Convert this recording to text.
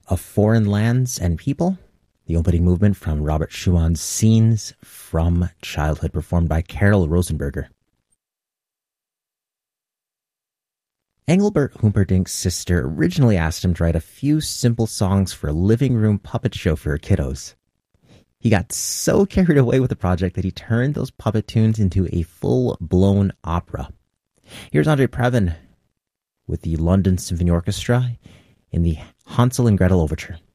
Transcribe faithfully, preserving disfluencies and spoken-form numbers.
of Foreign Lands and People, the opening movement from Robert Schumann's Scenes from Childhood, performed by Carol Rosenberger. Engelbert Humperdinck's sister originally asked him to write a few simple songs for a living room puppet show for her kiddos. He got so carried away with the project that he turned those puppet tunes into a full-blown opera. Here's Andre Previn with the London Symphony Orchestra in the Hansel and Gretel Overture.